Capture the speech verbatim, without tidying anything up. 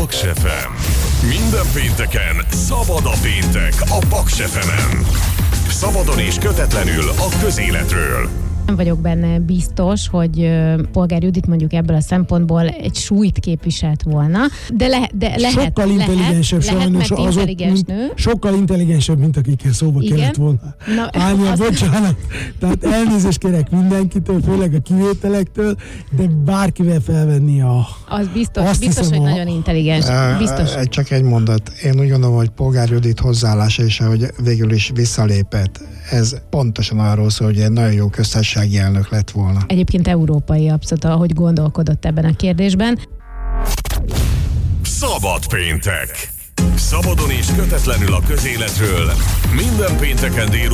Paks ef em. Minden pénteken szabad a péntek a Paks ef emen. Szabadon és kötetlenül a közéletről. Nem vagyok benne biztos, hogy Polgár Judit mondjuk ebből a szempontból egy súlyt képviselt volna, de, le, de lehet, sokkal intelligensebb, lehet, sajnos lehet, azok, intelligens mint, nő. sokkal intelligensebb, mint akikkel szóba Igen? kellett volna Na, állnia, az... bocsánat. Tehát elnézést kérek mindenkitől, főleg a kivételektől, de bárkivel felvenni a... Az biztos, Azt biztos hiszem, hogy a... nagyon intelligens. Biztos. Csak egy mondat. Én úgy gondolom, hogy Polgár Judit hozzáállása és ahogy végül is visszalépett, ez pontosan arról szól, hogy egy nagyon jó köztársasági elnök lett volna. Egyébként európai abszolút, ahogy gondolkodott ebben a kérdésben. Szabad péntek. Szabadon és kötetlenül a közéletről. Minden pénteken délután